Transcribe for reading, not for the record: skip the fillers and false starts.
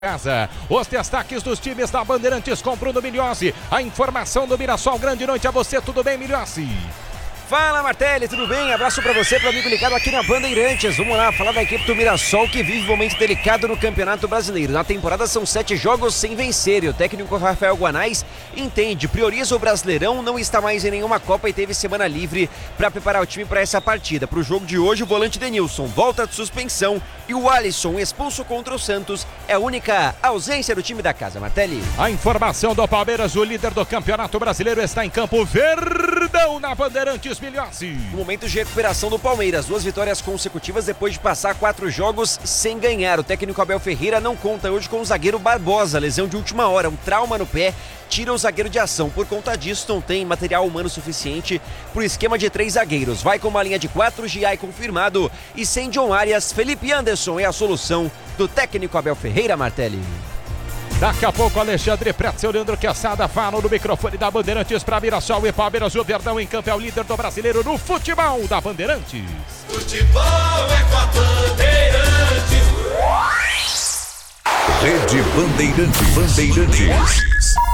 Casa. Os destaques dos times da Bandeirantes com Bruno Migliozzi. A informação do Mirassol. Grande noite a você, tudo bem, Migliozzi? Fala, Martelli, tudo bem? Abraço pra você, pro amigo ligado aqui na Bandeirantes. Vamos lá, falar da equipe do Mirassol que vive um momento delicado no Campeonato Brasileiro. Na temporada são 7 jogos sem vencer e o técnico Rafael Guanais entende, prioriza o Brasileirão, não está mais em nenhuma Copa e teve semana livre para preparar o time para essa partida. Para o jogo de hoje, o volante Denilson volta de suspensão e o Alisson, expulso contra o Santos, é a única ausência do time da casa, Martelli. A informação do Palmeiras, o líder do Campeonato Brasileiro, está em Campo Verdão na Bandeirantes. No momento de recuperação do Palmeiras, 2 vitórias consecutivas depois de passar 4 jogos sem ganhar. O técnico Abel Ferreira não conta hoje com o zagueiro Barbosa, lesão de última hora, um trauma no pé, tira o zagueiro de ação. Por conta disso, não tem material humano suficiente para o esquema de 3 zagueiros. Vai com uma linha de 4, Giai confirmado, e sem John Arias, Felipe Anderson é a solução do técnico Abel Ferreira, Martelli. Daqui a pouco, Alexandre Pretzel, Leandro Quesada falam no microfone da Bandeirantes para Mirassol e Palmeiras. O Verdão em campo é o líder do brasileiro no futebol da Bandeirantes. Futebol é com a Bandeirantes. Rede Bandeirantes.